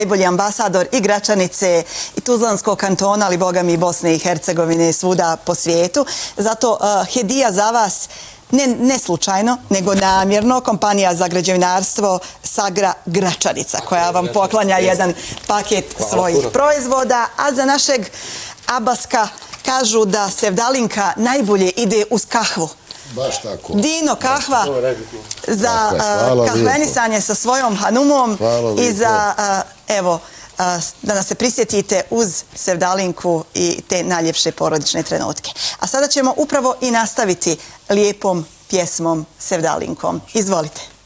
najbolji ambasador i Gračanice i Tuzlanskog kantona, ali boga mi i Bosne i Hercegovine, svuda po svijetu. Zato hedija za vas, ne slučajno, nego namjerno, kompanija za građevinarstvo Sagra Gračanica, koja vam poklanja jedan paket svojih proizvoda, a za našeg Abaska kažu da sevdalinka najbolje ide uz kahvu. Baš tako. Dino, kahva za kahvenisanje sa svojom hanumom i za, evo, da nas se prisjetite uz sevdalinku i te najljepše porodične trenutke. A sada ćemo upravo i nastaviti lijepom pjesmom Sevdalinkom. Izvolite.